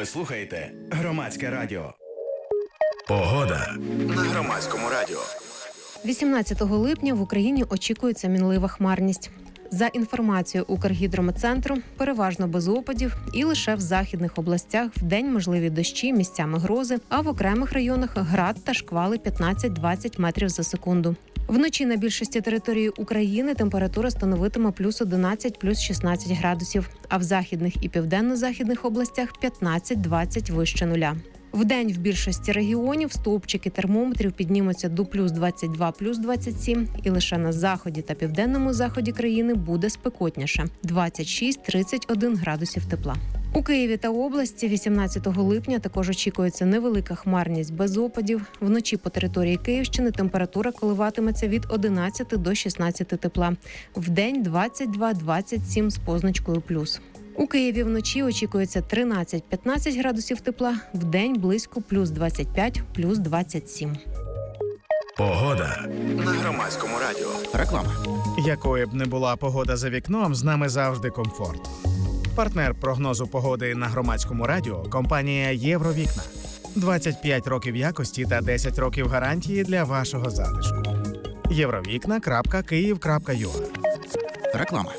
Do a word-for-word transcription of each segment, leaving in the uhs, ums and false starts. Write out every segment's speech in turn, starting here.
слухаєте Громадське радіо. Погода на Громадському радіо. вісімнадцятого липня в Україні очікується мінлива хмарність. За інформацією Укргідрометцентру, переважно без опадів і лише в західних областях вдень можливі дощі, місцями грози, а в окремих районах град та шквали п'ятнадцять-двадцять метрів за секунду. Вночі на більшості території України температура становитиме плюс одинадцять, плюс шістнадцять градусів, а в західних і південно-західних областях п'ятнадцять-двадцять вище нуля. Вдень в більшості регіонів стовпчики термометрів піднімуться до плюс двадцять два, плюс двадцять сім, і лише на заході та південному заході країни буде спекотніше – двадцять шість - тридцять один градусів тепла. У Києві та області вісімнадцятого липня також очікується невелика хмарність без опадів. Вночі по території Київщини температура коливатиметься від одинадцяти до шістнадцяти тепла. Вдень двадцять два - двадцять сім з позначкою плюс. У Києві вночі очікується тринадцять-п'ятнадцять градусів тепла, вдень близько плюс двадцять п'ять, плюс двадцять сім. Погода на Громадському радіо. Реклама. Якою б не була погода за вікном, з нами завжди комфорт. Партнер прогнозу погоди на Громадському радіо – компанія «Євровікна». двадцять п'ять років якості та десять років гарантії для вашого затишку. євровікна крапка київ крапка ю а. Реклама.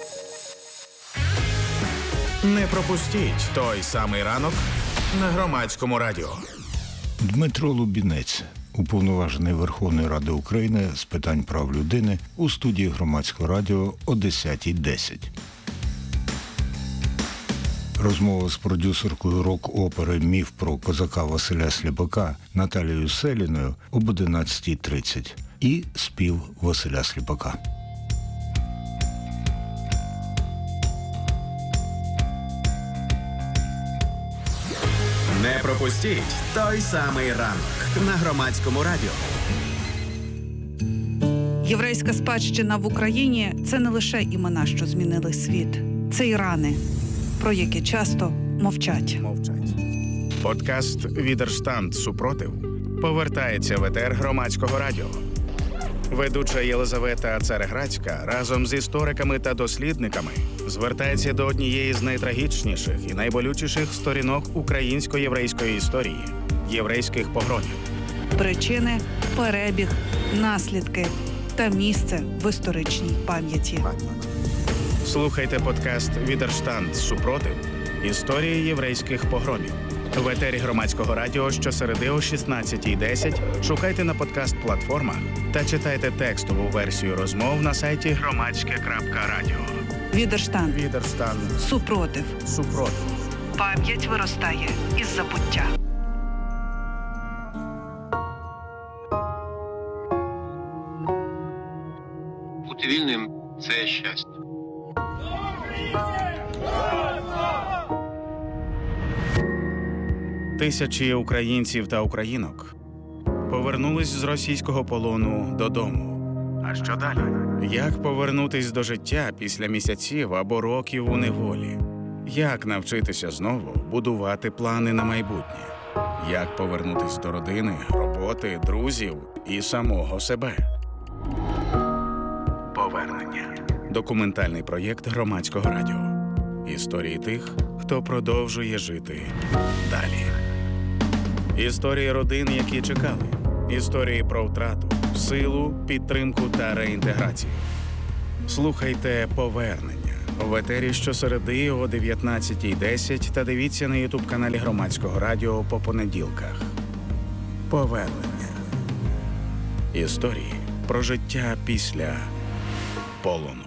Не пропустіть той самий ранок на Громадському радіо. Дмитро Лубінець, уповноважений Верховної Ради України з питань прав людини, у студії Громадського радіо о десята десять. Розмова з продюсеркою рок-опери «Міф про козака Василя Сліпака» Наталією Селіною об одинадцята тридцять і спів Василя Сліпака. Не пропустіть той самий ранок на Громадському радіо. Єврейська спадщина в Україні – це не лише імена, що змінили світ. Це й рани, про які часто мовчать. Мовчать. Подкаст «Відерштанд. Супротив» повертається в етер Громадського радіо. Ведуча Єлизавета Цареградська разом з істориками та дослідниками звертається до однієї з найтрагічніших і найболючіших сторінок українсько-єврейської історії – єврейських погромів. Причини, перебіг, наслідки та місце в історичній пам'яті. Слухайте подкаст «Відерштанд. Супротив. Історії єврейських погромів». В етері Громадського радіо щосереди о шістнадцята десять шукайте на подкаст-платформах та читайте текстову версію розмов на сайті громадське крапка радіо. Відерштанд. Відерштанд. Супротив. Супротив. Пам'ять виростає із забуття. Бути вільним – це щастя. Тисячі українців та українок повернулись з російського полону додому. А що далі? Як повернутись до життя після місяців або років у неволі? Як навчитися знову будувати плани на майбутнє? Як повернутись до родини, роботи, друзів і самого себе? Повернення. Документальний проєкт Громадського радіо. Історії тих, хто продовжує жити далі. Історії родин, які чекали. Історії про втрату, силу, підтримку та реінтеграцію. Слухайте «Повернення» в етері щосереди о дев'ятнадцята десять та дивіться на ютуб-каналі Громадського радіо по понеділках. Повернення. Історії про життя після полону.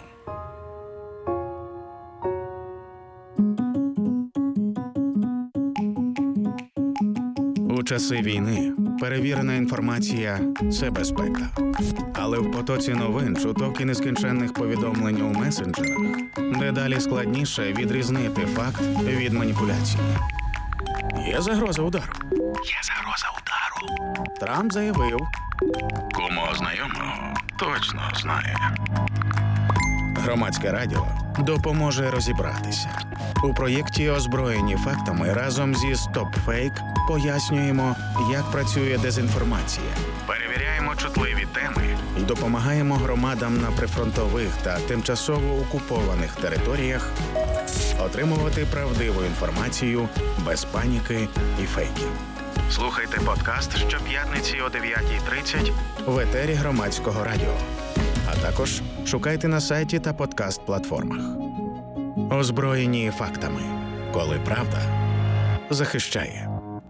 У часи війни перевірена інформація – це безпека. Але в потоці новин, чуток і нескінченних повідомлень у месенджерах дедалі складніше відрізнити факт від маніпуляції. Є загроза удару. Є загроза удару. Трамп заявив. Кому знайомого точно знає. Громадське радіо допоможе розібратися. У проєкті «Озброєні фактами» разом зі «Стоп-фейк» пояснюємо, як працює дезінформація. Перевіряємо чутливі теми і допомагаємо громадам на прифронтових та тимчасово окупованих територіях отримувати правдиву інформацію без паніки і фейків. Слухайте подкаст щоп'ятниці о дев'ятій тридцять в етері Громадського радіо. А також шукайте на сайті та подкаст-платформах. Озброєні фактами, коли правда захищає.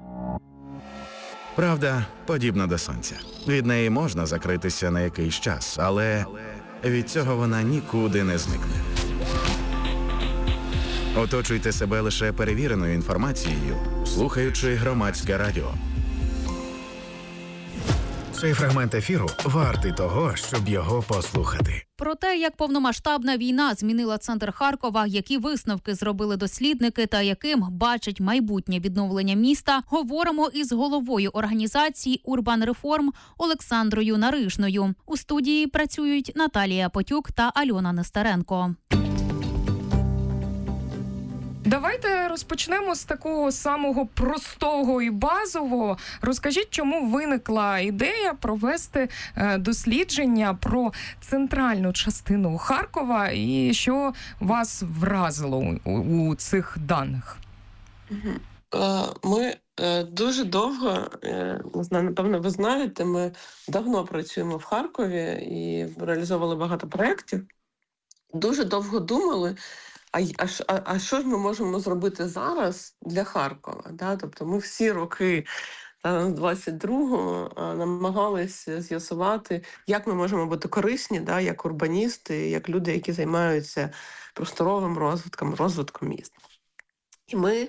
Правда подібна до сонця. Від неї можна закритися на якийсь час, але від цього вона нікуди не зникне. Оточуйте себе лише перевіреною інформацією, слухаючи Громадське радіо. Цей фрагмент ефіру вартий того, щоб його послухати. Про те, як повномасштабна війна змінила центр Харкова, які висновки зробили дослідники та яким бачать майбутнє відновлення міста, говоримо із головою організації «Урбан Реформ» Олександрою Наришною. У студії працюють Наталія Потюк та Альона Нестеренко. Давайте розпочнемо з такого самого простого і базового. Розкажіть, чому виникла ідея провести дослідження про центральну частину Харкова і що вас вразило у, у цих даних? Ми дуже довго, не знаю, напевно, ви знаєте, ми давно працюємо в Харкові і реалізовували багато проєктів. Дуже довго думали, А, а, а що ж ми можемо зробити зараз для Харкова? Да? Тобто ми всі роки двадцять другого намагалися з'ясувати, як ми можемо бути корисні, да? Як урбаністи, як люди, які займаються просторовим розвитком, розвитком міст. І ми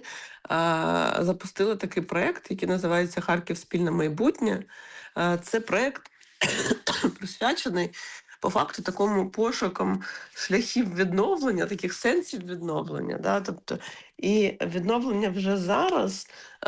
а, запустили такий проєкт, який називається «Харків. Спільне майбутнє». А, це проєкт присвячений по факту такому пошукам шляхів відновлення, таких сенсів відновлення. Да? Тобто, і відновлення вже зараз, е-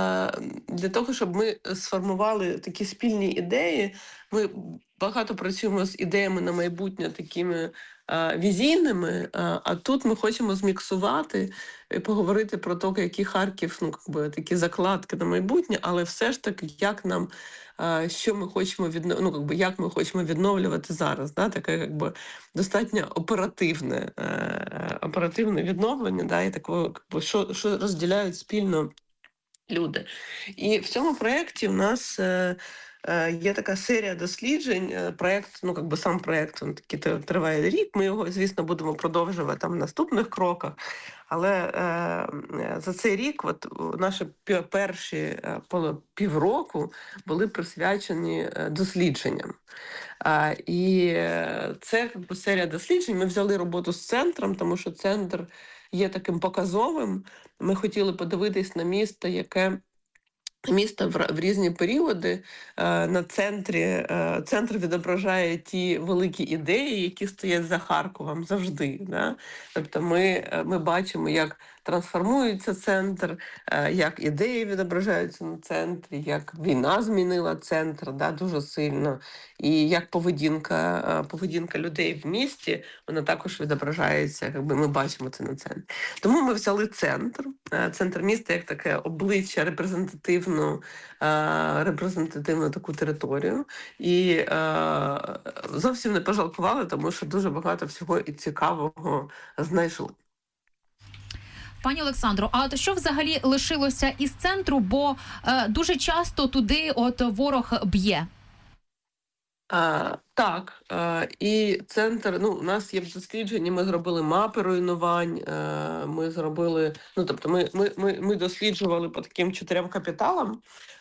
для того, щоб ми сформували такі спільні ідеї, ми багато працюємо з ідеями на майбутнє такими е- візійними, е- а тут ми хочемо зміксувати і поговорити про те, який Харків, ну, якби, такі закладки на майбутнє, але все ж таки, як нам що ми хочемо віднов... ну, якби, як ми хочемо відновлювати зараз, да? Таке якби достатньо оперативне, е... оперативне відновлення, да? І такого, якби, що, що розділяють спільно люди. І в цьому проєкті в нас е... є така серія досліджень. Проєкт, ну, якби сам проєкт, він такий триває рік. Ми його, звісно, будемо продовжувати там в наступних кроках. Але е, за цей рік от, наші перші е, півроку були присвячені дослідженням. А, і це якби, серія досліджень. Ми взяли роботу з центром, тому що центр є таким показовим. Ми хотіли подивитись на місто, яке Місто в, в різні періоди е, на центрі, е, центр відображає ті великі ідеї, які стоять за Харковом завжди. Да? Тобто ми, ми бачимо, як трансформується центр, е, як ідеї відображаються на центрі, як війна змінила центр, да, дуже сильно, і як поведінка, е, поведінка людей в місті, вона також відображається, якби ми бачимо це на центрі. Тому ми взяли центр, е, центр міста як таке обличчя репрезентативне, репрезентативну таку територію. І е, зовсім не пожалкували, тому що дуже багато всього і цікавого знайшли. Пані Олександро, а от що взагалі лишилося із центру, бо е, дуже часто туди от ворог б'є? А, так, а, і центр, ну, у нас є в дослідженні, ми зробили мапи руйнувань, а, ми зробили, ну, тобто ми, ми, ми, ми досліджували по таким чотирьом капіталам.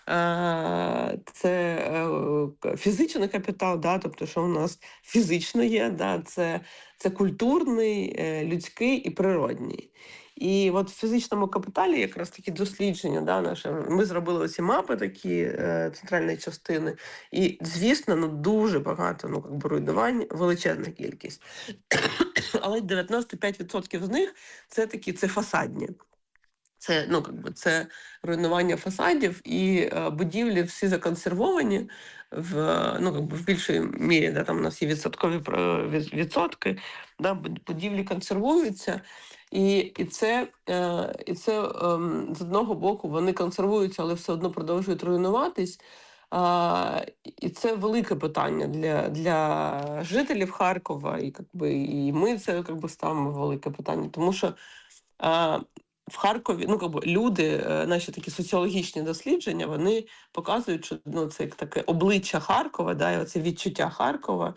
А, це а, фізичний капітал, да, тобто, що у нас фізично є, да, це, це культурний, людський і природній. І от в фізичному капіталі якраз такі дослідження, да, наші, ми зробили оці мапи такі е, центральної частини, і, звісно, ну, дуже багато ну, якби, руйнувань, величезна кількість. Але дев'яносто п'ять відсотків з них це такі, це фасадні. Це, ну, якби, це руйнування фасадів, і е, будівлі всі законсервовані в, ну, якби, в більшій мірі, да, там у нас є відсоткові відсотки, да, будівлі консервуються. І, і це, е, і це е, з одного боку вони консервуються, але все одно продовжують руйнуватись. Е, і це велике питання для, для жителів Харкова, і, якби, і ми це якби, ставимо велике питання, тому що В Харкові, ну, якби люди, наші такі соціологічні дослідження, вони показують, що ну, це таке обличчя Харкова, да, і оце відчуття Харкова,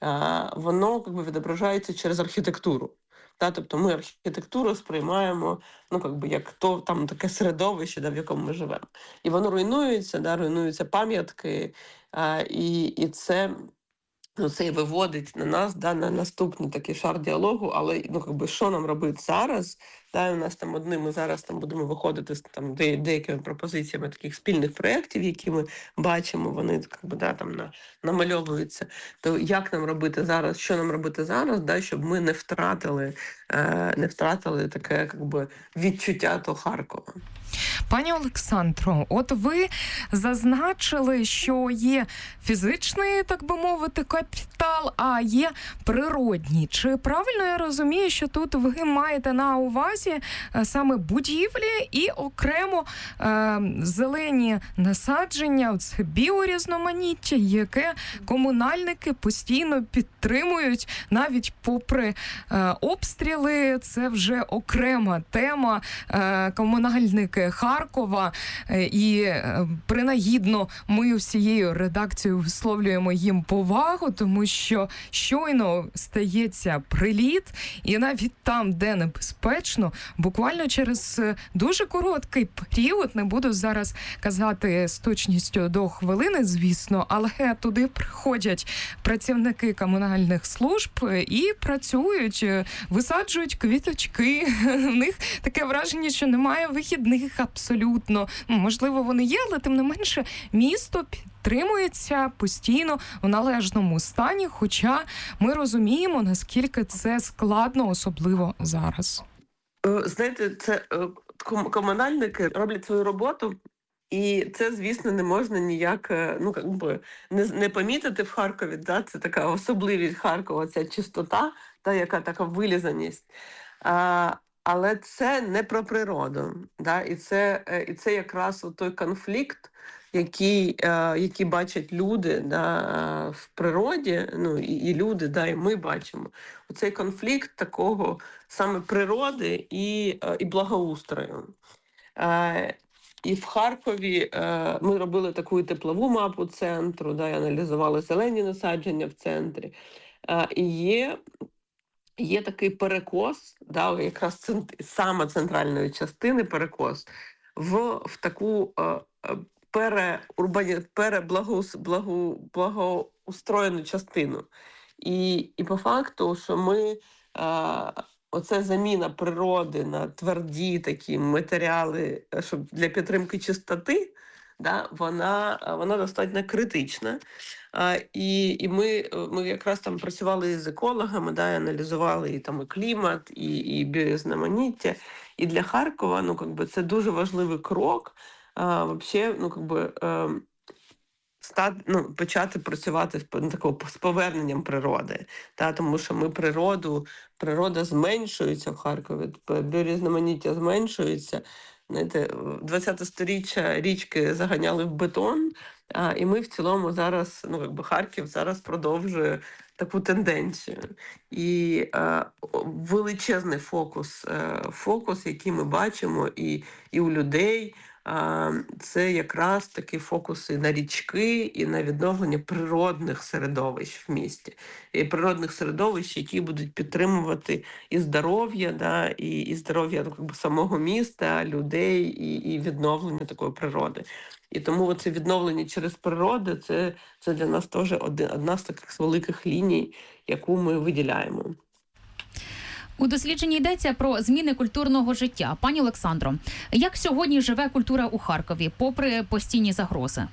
воно якби відображається через архітектуру. Да, тобто ми архітектуру сприймаємо ну, якби, як то, там, таке середовище, да, в якому ми живемо. І воно руйнується, да, руйнуються пам'ятки, а, і, і це, ну, це і виводить на нас, да, на наступний такий шар діалогу, але ну, якби, що нам робити зараз? Да, у нас там одні, ми зараз там будемо виходити з там, де, деякими пропозиціями таких спільних проєктів, які ми бачимо, вони якби, да, там, на, намальовуються. То як нам робити зараз, що нам робити зараз, да, щоб ми не втратили, е, не втратили таке якби, відчуття того Харкова. Пані Олександро, от ви зазначили, що є фізичний, так би мовити, капітал, а є природній. Чи правильно я розумію, що тут ви маєте на увазі саме будівлі і окремо е, зелені насадження, це біорізноманіття, яке комунальники постійно підтримують, навіть попри е, обстріли, це вже окрема тема, е, комунальники Харкова, і принагідно ми всією редакцією висловлюємо їм повагу, тому що щойно стається приліт, і навіть там, де небезпечно, буквально через дуже короткий період, не буду зараз казати з точністю до хвилини, звісно, але туди приходять працівники комунальних служб і працюють, висаджують квіточки. У них таке враження, що немає вихідних абсолютно. Можливо, вони є, але тим не менше місто підтримується постійно в належному стані, хоча ми розуміємо, наскільки це складно, особливо зараз. Знаєте, це комунальники роблять свою роботу, і це, звісно, не можна ніяк ну, якби, не, не помітити в Харкові. Да? Це така особливість Харкова, ця чистота, та, яка така вилізаність. А, Але це не про природу, да? і, це, і це якраз той конфлікт, який, який бачать люди, да, в природі, ну, і, і люди, да, і ми бачимо. Оцей конфлікт такого саме природи і, і благоустрою. І в Харкові ми робили таку теплову мапу центру, да, і аналізували зелені насадження в центрі. І є... Є такий перекос, да, якраз цент... саме центральної частини перекос, в, в таку е, переурбані... переблагоус... благо... благоустроєну частину. І, і по факту, що ми, е, оце заміна природи на тверді такі матеріали, щоб для підтримки чистоти, да, вона, вона достатньо критична. А, і і ми, ми якраз там працювали з екологами, да, і аналізували і, там, і клімат, і, і біорізноманіття. І для Харкова ну, как би, це дуже важливий крок а, вообще, ну, как би, а, стат, ну, почати працювати з, такого, з поверненням природи. Та, тому що ми природу, природа зменшується в Харкові, біорізноманіття зменшується. Знаєте, двадцяте сторіччя річки заганяли в бетон, а, і ми в цілому зараз, ну, якби Харків зараз продовжує таку тенденцію. І а, величезний фокус, а, фокус, який ми бачимо і, і у людей, а, це якраз такі фокуси на річки і на відновлення природних середовищ в місті. І природних середовищ, які будуть підтримувати і здоров'я, да, і, і здоров'я ну, якби, самого міста, людей, і, і відновлення такої природи. І тому це відновлення через природу, це, це для нас теж один, одна з таких великих ліній, яку ми виділяємо. У дослідженні йдеться про зміни культурного життя. Пані Олександро, як сьогодні живе культура у Харкові, попри постійні загрози?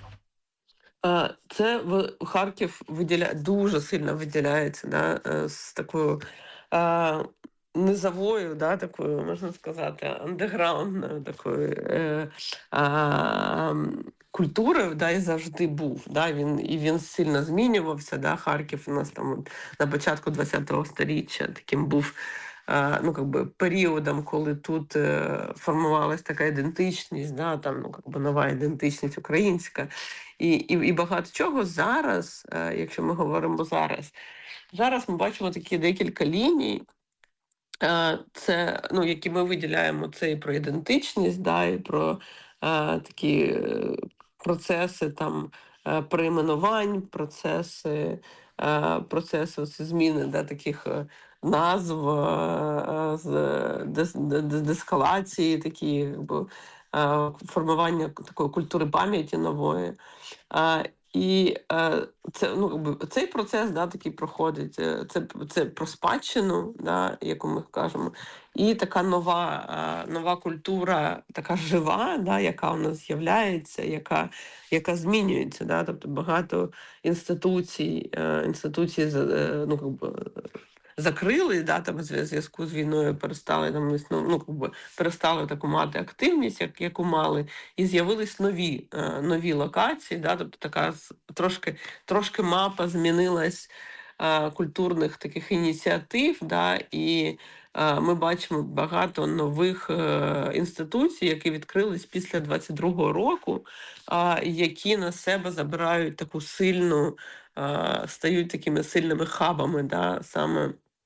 Це Харків виділяє, дуже сильно виділяється, да, з такою а, низовою, да, такою, можна сказати, андеграундною такою е, а, культурою, да, і завжди був. Да, він, і він сильно змінювався. Да, Харків у нас там на початку ХХ сторіччя таким був а, ну, как би, періодом, коли тут е, формувалась така ідентичність, да, там, ну, как би, нова ідентичність українська. І, і, і багато чого зараз, е, якщо ми говоримо зараз, зараз ми бачимо такі декілька ліній, це, ну, які ми виділяємо, це і про ідентичність, да, і про а, такі процеси там перейменувань, процеси, а, процеси зміни, да, таких назв, а, з деескалації, такі, якби, а, формування такої культури пам'яті нової. А, І е, це, ну, цей процес, да, такий проходить, це, це про спадщину, да, яку ми кажемо, і така нова, е, нова культура, така жива, да, яка у нас з'являється, яка, яка змінюється. Да, тобто багато інституцій, е, інституції е, ну, якби, закрили, да, там, в зв'язку з війною перестали там, ну, якби, перестали таку мати активність, як, яку мали, і з'явились нові, е, нові локації, да, тобто така трошки, трошки мапа змінилась е, культурних таких ініціатив, да, і е, ми бачимо багато нових е, інституцій, які відкрились після двадцять другого року, е, які на себе забирають таку сильну, е, стають такими сильними хабами, да, саме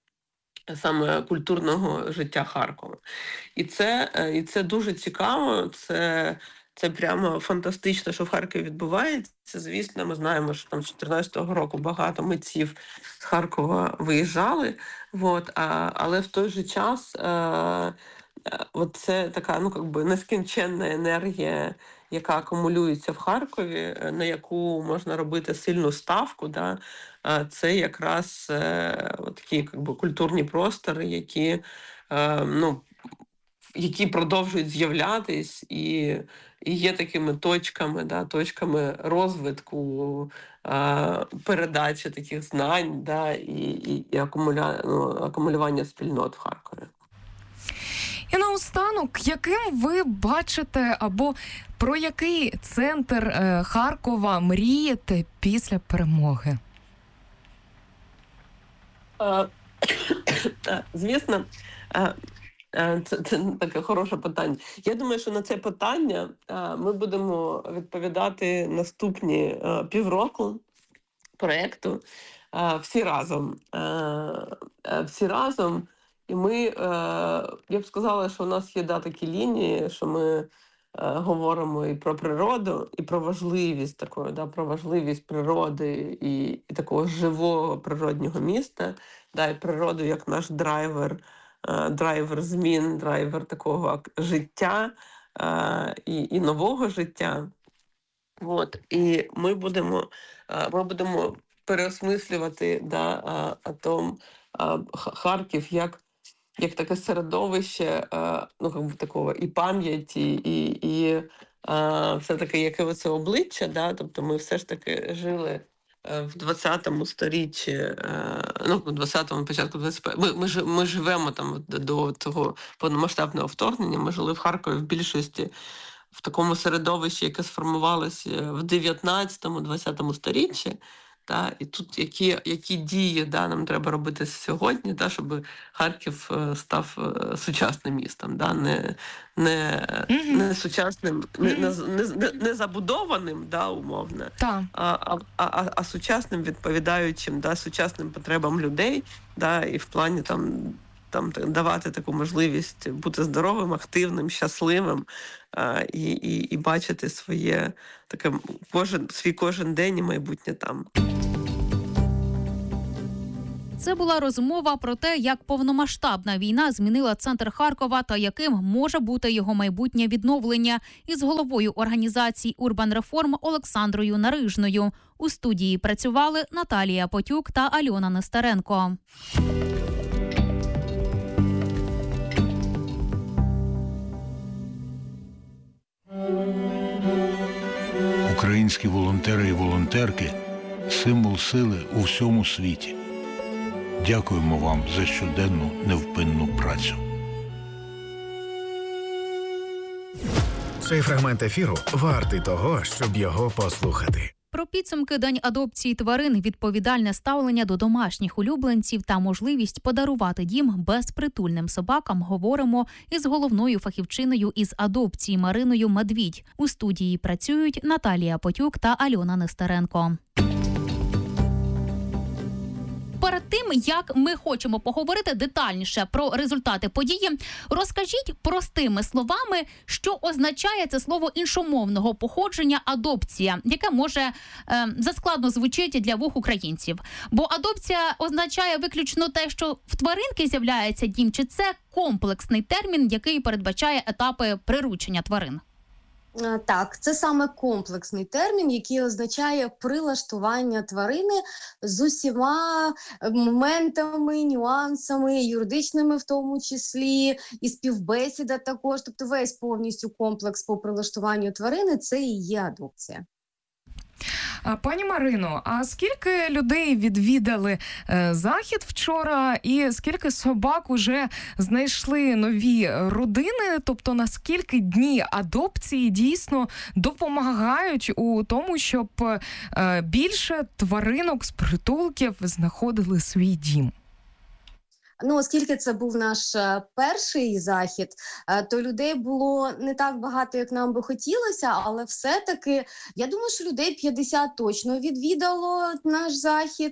саме культурного життя Харкова. І це, і це дуже цікаво, це, це прямо фантастично, що в Харкові відбувається. Звісно, ми знаємо, що там з чотирнадцятого року багато митців з Харкова виїжджали, от, а, але в той же час а, от це така, ну, якби нескінченна енергія, яка акумулюється в Харкові, на яку можна робити сильну ставку, да, це якраз е, такі, якби, культурні простори, які, е, ну, які продовжують з'являтись і, і є такими точками, да, точками розвитку, е, передачі таких знань, да, і, і, і акумуля, ну, акумулювання спільнот в Харкові. І наостанок, яким ви бачите або про який центр е, Харкова мрієте після перемоги? Е, звісно, е, це, це таке хороше питання. Я думаю, що на це питання е, ми будемо відповідати наступні е, півроку проєкту е, всі разом. Е, е, всі разом. І ми, е, я б сказала, що у нас є, да, такі лінії, що ми е, говоримо і про природу, і про важливість такої, да, про важливість природи і, і такого живого природнього міста, да, і природу як наш драйвер, е, драйвер змін, драйвер такого життя е, і, і нового життя. От. І ми будемо, е, ми будемо переосмислювати, да, о том, е, Харків як як таке середовище, ну, такого і пам'яті, і, і все-таки яке це обличчя, да? Тобто ми все ж таки жили в двадцятому сторіччі, ну, в двадцятому, початку двадцять першого, ми, ми, ми живемо там до цього повномасштабного вторгнення, ми жили в Харкові в більшості в такому середовищі, яке сформувалося в дев'ятнадцятому, двадцятому сторіччі. Та, і тут які, які дії, да, нам треба робити сьогодні, да, щоб Харків став сучасним містом, да, не, не, mm-hmm. не сучасним, mm-hmm. не, не, не, не забудованим, да, умовно, а, а, а, а сучасним, відповідаючим, да, сучасним потребам людей, да, і в плані там, там давати таку можливість бути здоровим, активним, щасливим а, і, і, і бачити своє таке кожен свій кожен день і майбутнє там. Це була розмова про те, як повномасштабна війна змінила центр Харкова та яким може бути його майбутнє відновлення, із головою організації «Урбан Реформ» Олександрою Нарижною. У студії працювали Наталія Потюк та Альона Нестеренко. Українські волонтери і волонтерки – символ сили у всьому світі. Дякуємо вам за щоденну невпинну працю. Цей фрагмент ефіру вартий того, щоб його послухати. Про підсумки День адопції тварин, відповідальне ставлення до домашніх улюбленців та можливість подарувати дім безпритульним собакам говоримо із головною фахівчиною із адопції Мариною Медвідь. У студії працюють Наталія Потюк та Альона Нестеренко. Перед перед тим, як ми хочемо поговорити детальніше про результати події, розкажіть простими словами, що означає це слово іншомовного походження адопція, яке може е, заскладно звучить для вух українців. Бо адопція означає виключно те, що в тваринки з'являється дім, чи це комплексний термін, який передбачає етапи приручення тварин? Так, це саме комплексний термін, який означає прилаштування тварини з усіма моментами, нюансами, юридичними в тому числі, і співбесіда також. Тобто весь повністю комплекс по прилаштуванню тварини – це і є адопція. Пані Марино, а скільки людей відвідали е, захід вчора і скільки собак уже знайшли нові родини? Тобто наскільки дні адопції дійсно допомагають у тому, щоб е, більше тваринок з притулків знаходили свій дім? Ну, оскільки це був наш перший захід, то людей було не так багато, як нам би хотілося, але все-таки, я думаю, що людей п'ятдесят точно відвідало наш захід,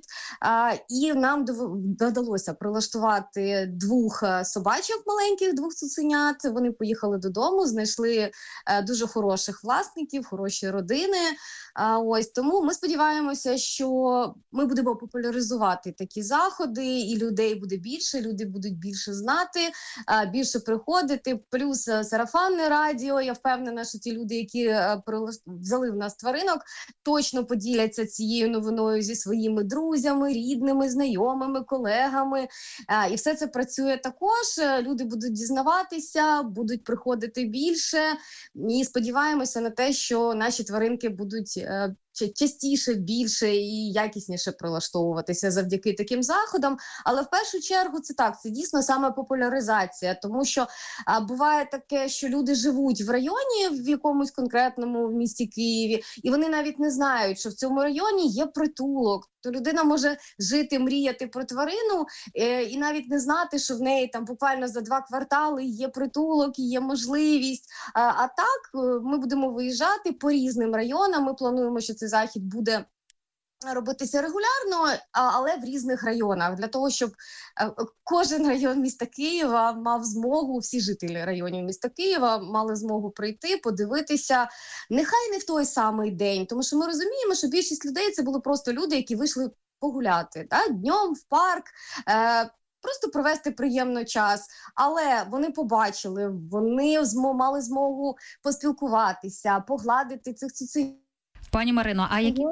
і нам довелося прилаштувати двох собачок маленьких, двох цуценят. Вони поїхали додому, знайшли дуже хороших власників, хороші родини. Ось, тому ми сподіваємося, що ми будемо популяризувати такі заходи, і людей буде більше, люди будуть більше знати, більше приходити. Плюс сарафанне радіо. Я впевнена, що ті люди, які взяли в нас тваринок, точно поділяться цією новиною зі своїми друзями, рідними, знайомими, колегами. І все це працює також. Люди будуть дізнаватися, будуть приходити більше. І сподіваємося на те, що наші тваринки будуть частіше, більше і якісніше прилаштовуватися завдяки таким заходам. Але в першу чергу це так, це дійсно саме популяризація, тому що а, буває таке, що люди живуть в районі, в якомусь конкретному в місті Києві, і вони навіть не знають, що в цьому районі є притулок. То людина може жити, мріяти про тварину е, і навіть не знати, що в неї там буквально за два квартали є притулок, є можливість. А, а так ми будемо виїжджати по різним районам. Ми плануємо, що цей захід буде робитися регулярно, але в різних районах, для того, щоб кожен район міста Києва мав змогу, всі жителі районів міста Києва мали змогу прийти, подивитися, нехай не в той самий день, тому що ми розуміємо, що більшість людей це були просто люди, які вийшли погуляти, да? Днем в парк, е- просто провести приємний час, але вони побачили, вони мали змогу поспілкуватися, погладити цих цуценят. Пані Марино, а які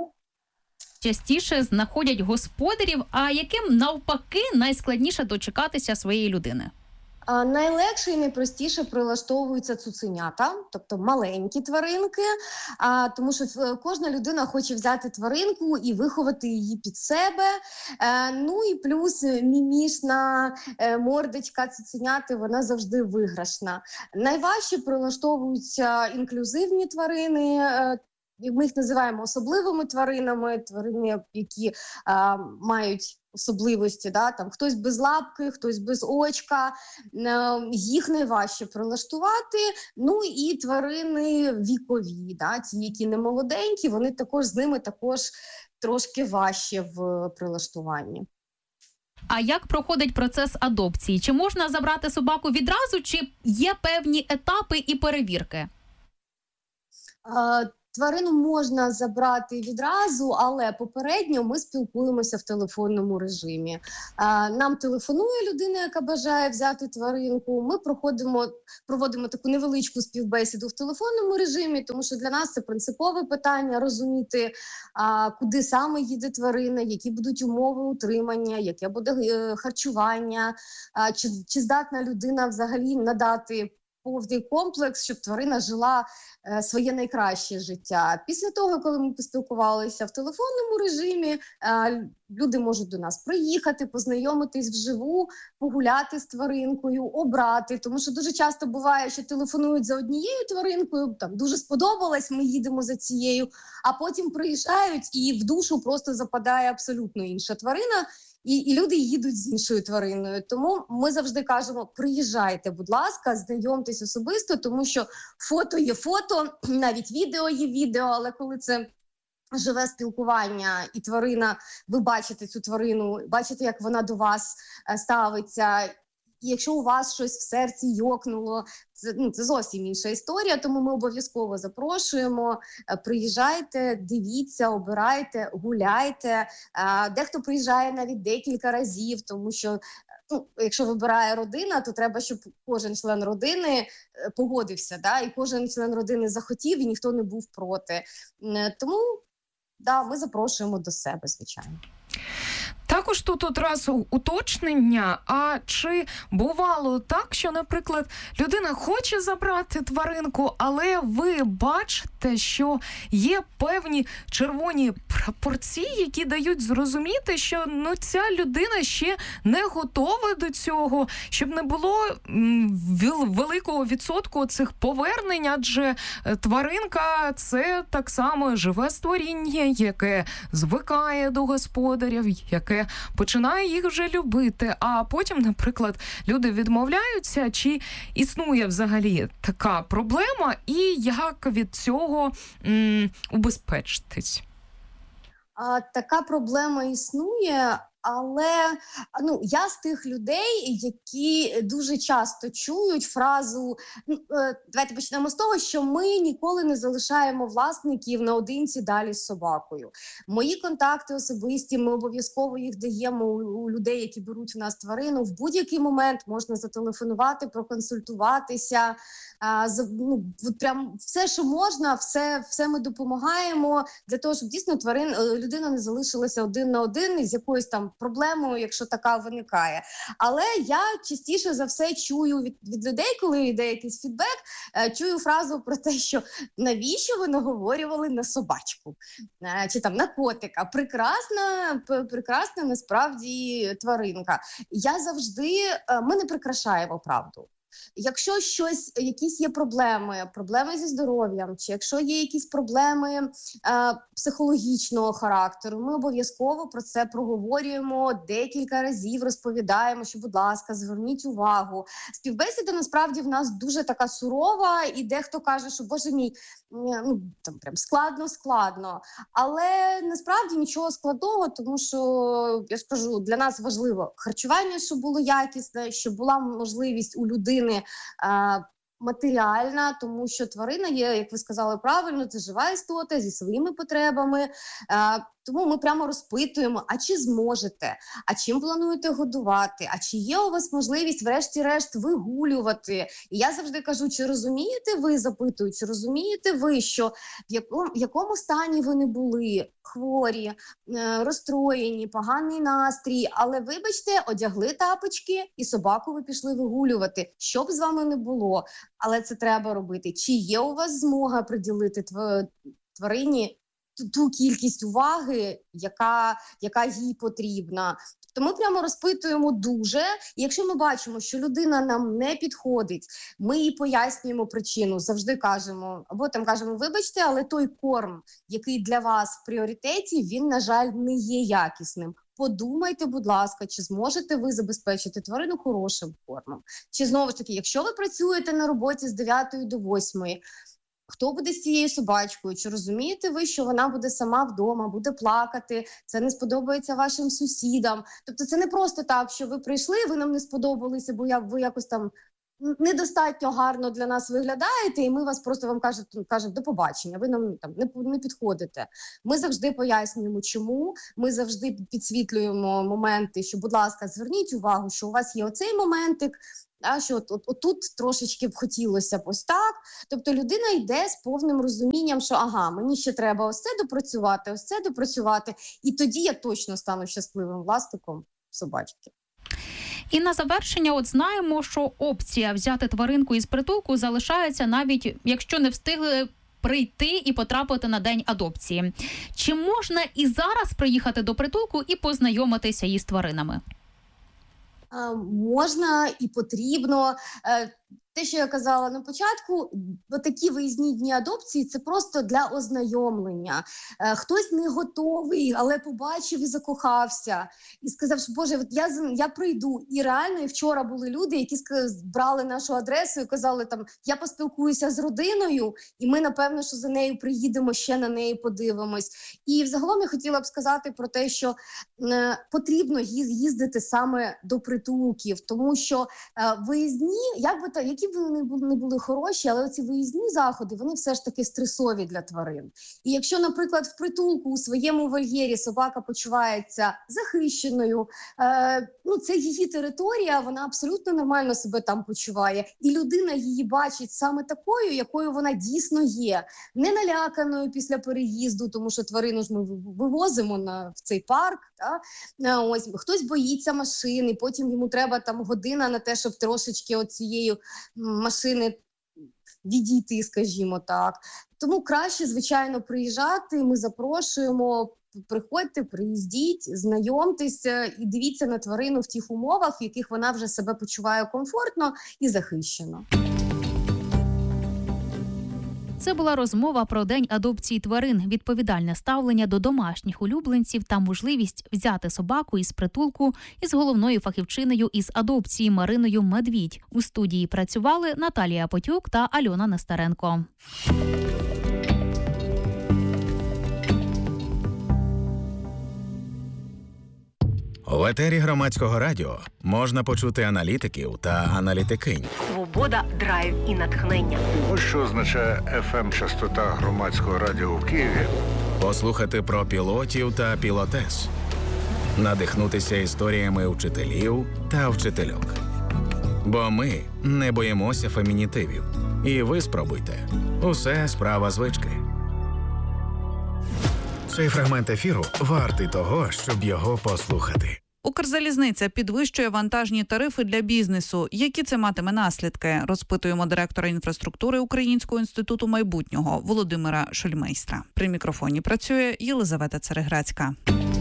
частіше знаходять господарів, а яким навпаки найскладніше дочекатися своєї людини? А, найлегше і найпростіше прилаштовуються цуценята, тобто маленькі тваринки, а, тому що кожна людина хоче взяти тваринку і виховати її під себе. А, ну і плюс мімішна е, мордочка цуценяти, вона завжди виграшна. Найважче прилаштовуються інклюзивні тварини. Е, Ми їх називаємо особливими тваринами, тварини, які а, мають особливості, да? Там хтось без лапки, хтось без очка, а, їх найважче прилаштувати. Ну і тварини вікові, да? Ті, які не молоденькі, вони також з ними також трошки важче в прилаштуванні. А як проходить процес адопції? Чи можна забрати собаку відразу, чи є певні етапи і перевірки? А, Тварину можна забрати відразу, але попередньо ми спілкуємося в телефонному режимі. Нам телефонує людина, яка бажає взяти тваринку. Ми проходимо, проводимо таку невеличку співбесіду в телефонному режимі, тому що для нас це принципове питання – розуміти, куди саме їде тварина, які будуть умови утримання, яке буде харчування, чи, чи здатна людина взагалі надати повний комплекс, щоб тварина жила е, своє найкраще життя. Після того, коли ми поспілкувалися в телефонному режимі, е, люди можуть до нас приїхати, познайомитись вживу, погуляти з тваринкою, обрати. Тому що дуже часто буває, що телефонують за однією тваринкою, там дуже сподобалась, ми їдемо за цією, а потім приїжджають і в душу просто западає абсолютно інша тварина, І, і люди їдуть з іншою твариною. Тому ми завжди кажемо, приїжджайте, будь ласка, знайомтесь особисто, тому що фото є фото, навіть відео є відео, але коли це живе спілкування, і тварина, ви бачите цю тварину, бачите, як вона до вас ставиться. І якщо у вас щось в серці йокнуло, це, ну, це зовсім інша історія, тому ми обов'язково запрошуємо. Приїжджайте, дивіться, обирайте, гуляйте. Дехто приїжджає навіть декілька разів, тому що, ну, якщо вибирає родина, то треба, щоб кожен член родини погодився, да? І кожен член родини захотів, і ніхто не був проти. Тому, да, ми запрошуємо до себе, звичайно. Також тут одразу уточнення, а чи бувало так, що, наприклад, людина хоче забрати тваринку, але ви бачите, що є певні червоні прапорці, які дають зрозуміти, що, ну, ця людина ще не готова до цього, щоб не було м, великого відсотку цих повернень, адже тваринка – це так само живе створіння, яке звикає до господарів, яке починає їх вже любити, а потім, наприклад, люди відмовляються, чи існує взагалі така проблема, і як від цього м, убезпечитись? А, така проблема існує, але, ну, я з тих людей, які дуже часто чують фразу, ну, давайте почнемо з того, що ми ніколи не залишаємо власників наодинці далі з собакою. Мої контакти особисті, ми обов'язково їх даємо у, у людей, які беруть в нас тварину. В будь-який момент можна зателефонувати, проконсультуватися. А, ну, прям все, що можна, все, все ми допомагаємо для того, щоб дійсно тварин, людина не залишилася один на один із якоюсь там проблемою, якщо така виникає. Але я частіше за все чую від, від людей, коли йде якийсь фідбек, чую фразу про те, що навіщо ви наговорювали на собачку? Чи там на котика. Прекрасна, прекрасна насправді тваринка. Я завжди, ми не прикрашаємо правду. Якщо щось, якісь є проблеми, проблеми зі здоров'ям, чи якщо є якісь проблеми е, психологічного характеру, ми обов'язково про це проговорюємо, декілька разів розповідаємо, що, будь ласка, зверніть увагу. Співбесіда, насправді, в нас дуже така сурова, і дехто каже, що, боже мій, ну, там прям складно-складно. Але, насправді, нічого складного, тому що, я скажу, для нас важливо харчування, щоб було якісне, щоб була можливість у людини матеріальна, тому що тварина є, як ви сказали правильно, це жива істота зі своїми потребами. Тому ми прямо розпитуємо, а чи зможете, а чим плануєте годувати, а чи є у вас можливість врешті-решт вигулювати. І я завжди кажу, чи розумієте ви, запитую, чи розумієте ви, що в якому, в якому стані ви не були, хворі, розстроєні, поганий настрій, але, вибачте, одягли тапочки і собаку ви пішли вигулювати, що б з вами не було, але це треба робити. Чи є у вас змога приділити тварині ту кількість уваги, яка, яка їй потрібна. Тобто ми прямо розпитуємо дуже, і якщо ми бачимо, що людина нам не підходить, ми їй пояснюємо причину, завжди кажемо, або там кажемо, вибачте, але той корм, який для вас в пріоритеті, він, на жаль, не є якісним. Подумайте, будь ласка, чи зможете ви забезпечити тварину хорошим кормом. Чи, знову ж таки, якщо ви працюєте на роботі з дев'ятої до восьмої, хто буде з цією собачкою? Чи розумієте ви, що вона буде сама вдома, буде плакати, це не сподобається вашим сусідам? Тобто це не просто так, що ви прийшли, ви нам не сподобалися, бо ви якось там недостатньо гарно для нас виглядаєте, і ми вас просто вам кажемо, кажемо до побачення, ви нам там не, не підходите. Ми завжди пояснюємо, чому, ми завжди підсвітлюємо моменти, що, будь ласка, зверніть увагу, що у вас є оцей моментик, а що от, от, от тут трошечки б хотілося б ось так. Тобто людина йде з повним розумінням, що ага, мені ще треба ось це допрацювати, ось це допрацювати, і тоді я точно стану щасливим власником собачки. І на завершення, от знаємо, що опція взяти тваринку із притулку залишається навіть, якщо не встигли прийти і потрапити на день адопції. Чи можна і зараз приїхати до притулку і познайомитися із тваринами? Можна і потрібно. те, що я казала на початку, такі виїзні дні адопції – це просто для ознайомлення. Хтось не готовий, але побачив і закохався. І сказав, що, Боже, от я, я прийду. І реально, і вчора були люди, які брали нашу адресу і казали, там, я поспілкуюся з родиною, і ми, напевно, що за нею приїдемо, ще на неї подивимось. І взагалом я хотіла б сказати про те, що е, потрібно їздити саме до притулків, тому що е, виїзні, як би та, які б вони не були хороші, але оці виїзні заходи, вони все ж таки стресові для тварин. І якщо, наприклад, в притулку у своєму вольєрі собака почувається захищеною, е, ну, це її територія, вона абсолютно нормально себе там почуває. І людина її бачить саме такою, якою вона дійсно є. Не наляканою після переїзду, тому що тварину ж ми вивозимо на, в цей парк. Та? Ось, хтось боїться машини, потім йому треба там година на те, щоб трошечки от цієї машини відійти, скажімо так. Тому краще, звичайно, приїжджати, ми запрошуємо, приходьте, приїздіть, знайомтеся і дивіться на тварину в тих умовах, в яких вона вже себе почуває комфортно і захищено. Це була розмова про День адопції тварин, відповідальне ставлення до домашніх улюбленців та можливість взяти собаку із притулку із головною фахівчиною із адопції Мариною Медвідь. У студії працювали Наталія Потюк та Альона Нестеренко. В етері Громадського радіо можна почути аналітиків та аналітикинь. Свобода, драйв і натхнення. Ось що означає еф ем-частота Громадського радіо в Києві. Послухати про пілотів та пілотес. Надихнутися історіями вчителів та вчительок. Бо ми не боїмося фемінітивів. І ви спробуйте. Усе справа звички. Цей фрагмент ефіру вартий того, щоб його послухати. Укрзалізниця підвищує вантажні тарифи для бізнесу. Які це матиме наслідки? Розпитуємо директора інфраструктури Українського інституту майбутнього Володимира Шульмейстра. При мікрофоні працює Єлизавета Цареградська.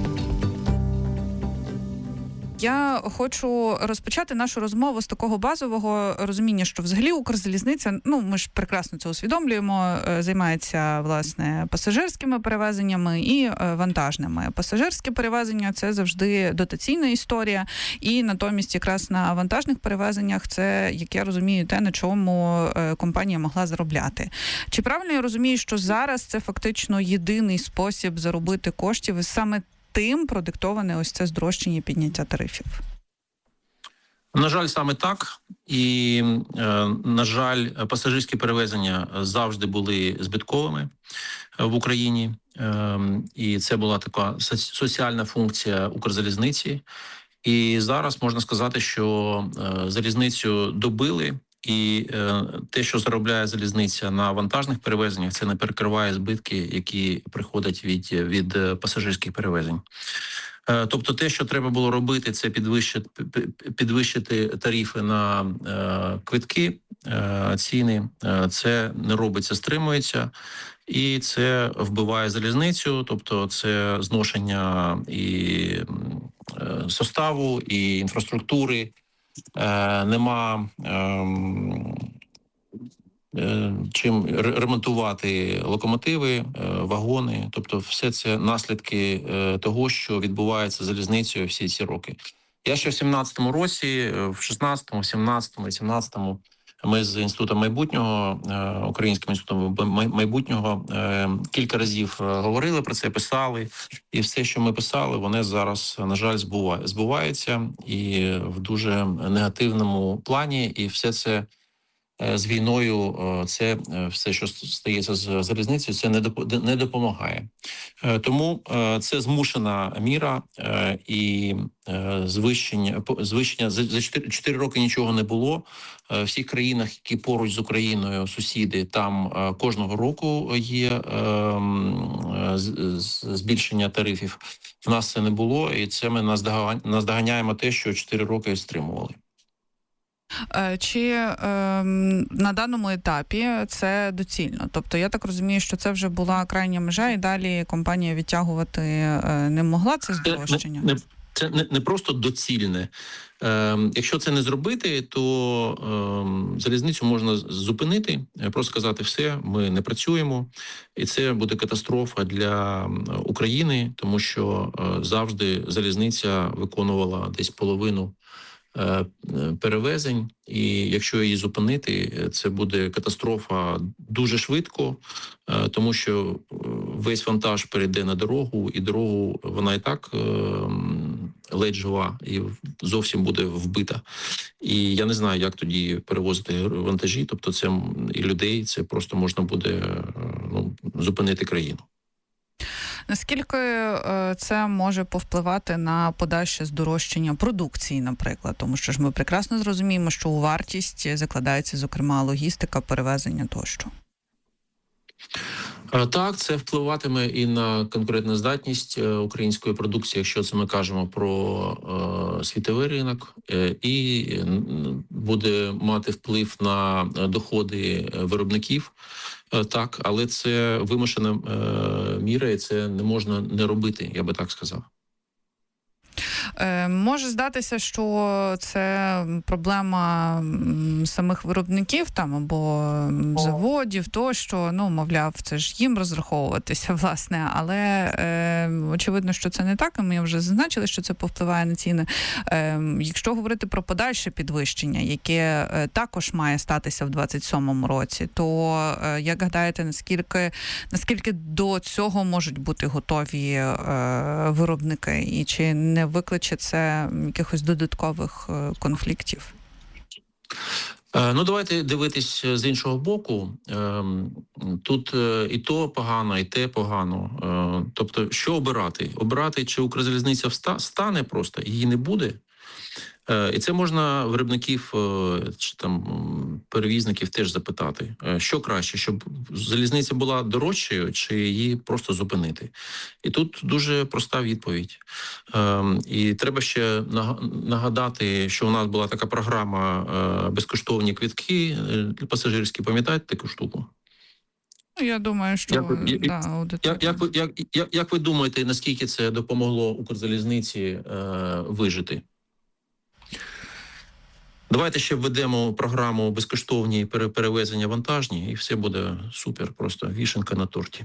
Я хочу розпочати нашу розмову з такого базового розуміння, що взагалі Укрзалізниця, ну ми ж прекрасно це усвідомлюємо, займається, власне, пасажирськими перевезеннями і вантажними. Пасажирські перевезення – це завжди дотаційна історія, і натомість якраз на вантажних перевезеннях це, як я розумію, те, на чому компанія могла заробляти. Чи правильно я розумію, що зараз це фактично єдиний спосіб заробити коштів і саме тим продиктоване ось це здорожчання, підняття тарифів? На жаль, саме так. І, на жаль, пасажирські перевезення завжди були збитковими в Україні. І це була така соціальна функція Укрзалізниці. І зараз можна сказати, що залізницю добили. І е, те, що заробляє залізниця на вантажних перевезеннях, це не перекриває збитки, які приходять від, від пасажирських перевезень. Е, тобто те, що треба було робити, це підвищити, підвищити тарифи на е, квитки, е, ціни. Е, це не робиться, стримується. І це вбиває залізницю, тобто це зношення і е, составу, і інфраструктури. Е, нема е, е, чим ремонтувати локомотиви, е, вагони. Тобто все це наслідки е, того, що відбувається з залізницею всі ці роки. Я ще в сімнадцятому році, в шістнадцятому, сімнадцятому, вісімнадцятому ми з Інститутом майбутнього, е, Українським інститутом майбутнього е, кілька разів говорили про це, писали. І все, що ми писали, вони зараз, на жаль, збуваються і в дуже негативному плані. І все це з війною, це все, що стається з залізницею, це не допомагає. Тому це змушена міра і звищення. звищення за чотири роки нічого не було. В всіх країнах, які поруч з Україною, сусіди, там кожного року є збільшення тарифів. В нас це не було, і це ми наздоганяємо те, що чотири роки стримували. Чи е, на даному етапі це доцільно? Тобто я так розумію, що це вже була крайня межа і далі компанія відтягувати е, не могла це здорожчання? Не, не, це не, не просто доцільне. Е, якщо це не зробити, то е, залізницю можна зупинити, просто сказати все, ми не працюємо, і це буде катастрофа для України, тому що е, завжди залізниця виконувала десь половину е, перевезень, і якщо її зупинити, це буде катастрофа дуже швидко, е, тому що весь вантаж перейде на дорогу, і дорогу вона і так е, ледь жива і зовсім буде вбита. І я не знаю, як тоді перевозити вантажі, тобто це і людей, це просто можна буде ну, зупинити країну. Наскільки це може повпливати на подальше здорожчання продукції, наприклад? Тому що ж ми прекрасно зрозуміємо, що у вартість закладається, зокрема, логістика, перевезення тощо. Так, це впливатиме і на конкурентоздатність української продукції, якщо це ми кажемо про е, світовий ринок, е, і буде мати вплив на доходи виробників. Е, так, але це вимушена е, міра, і це не можна не робити, я би так сказав. Може здатися, що це проблема самих виробників там або заводів, тощо, ну, мовляв, це ж їм розраховуватися, власне, але е, очевидно, що це не так, і ми вже зазначили, що це повпливає на ціни. Е, якщо говорити про подальше підвищення, яке е, також має статися в двадцять сьомому році, то, е, як гадаєте, наскільки, наскільки до цього можуть бути готові е, виробники, і чи не викличе це якихось додаткових конфліктів? Ну, давайте дивитись з іншого боку. Тут і то погано, і те погано. Тобто, що обирати? Обирати, чи Укрзалізниця стане просто, її не буде? І це можна виробників чи там перевізників теж запитати. Що краще, щоб залізниця була дорожчою, чи її просто зупинити? І тут дуже проста відповідь. І треба ще нагадати, що у нас була така програма «Безкоштовні квитки» пасажирські. Пам'ятаєте таку штуку? Я думаю, що... Як, да, як, як, як, як, як ви думаєте, наскільки це допомогло Укрзалізниці е, вижити? Давайте ще введемо програму безкоштовні перевезення вантажні, і все буде супер, просто вішенка на торті.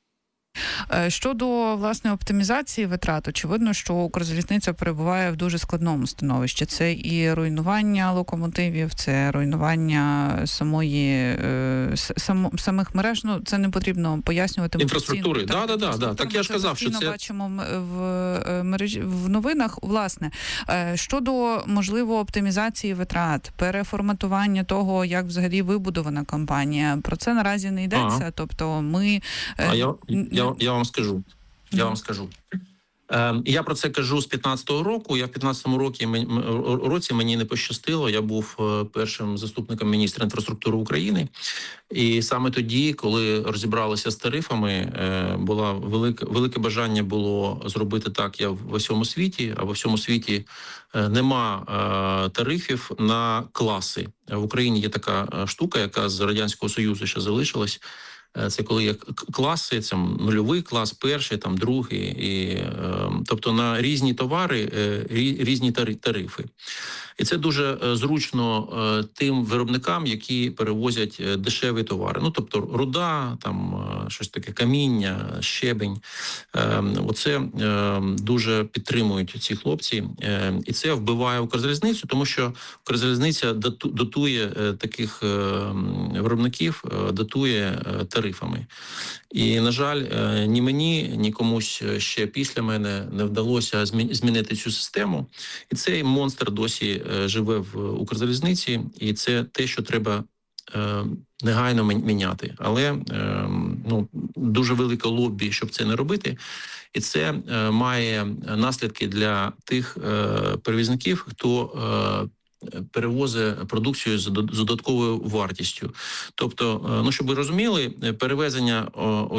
Щодо, власне, оптимізації витрат, очевидно, що Укрзалізниця перебуває в дуже складному становищі. Це і руйнування локомотивів, це руйнування самої, сам, самих мереж. Ну, це не потрібно пояснювати. Інфраструктури, так, так, так, так. Так я ж казав, що це... бачимо в мережі, в новинах. Власне, щодо, можливо, оптимізації витрат, переформатування того, як взагалі вибудована компанія, про це наразі не йдеться. Ага. Тобто ми... А я... Я, я вам скажу. Я вам скажу. Е, я про це кажу з п'ятнадцятого року. Я в п'ятнадцятому році, році мені не пощастило. Я був першим заступником міністра інфраструктури України. І саме тоді, коли розібралися з тарифами, е, було велике, велике бажання було зробити так, як в усьому світі, а в усьому світі е, нема е, тарифів на класи. В Україні є така штука, яка з Радянського Союзу ще залишилась. Це коли є класи, це нульовий клас, перший, там другий, і, е, тобто на різні товари е, різні тарифи. І це дуже зручно е, тим виробникам, які перевозять дешеві товари. Ну, тобто руда, там е, щось таке, каміння, щебень. Е, оце е, дуже підтримують ці хлопці. Е, і це вбиває Укрзалізницю, тому що Укрзалізниця дотує е, таких е, виробників, е, дотує е, тарифами. І, на жаль, ні мені, ні комусь ще після мене не вдалося змінити цю систему. І цей монстр досі живе в Укрзалізниці, і це те, що треба негайно міняти. Але ну, дуже велике лобі, щоб це не робити. І це має наслідки для тих перевізників, хто перевозить продукцію з додатковою вартістю. Тобто, ну, щоб ви розуміли, перевезення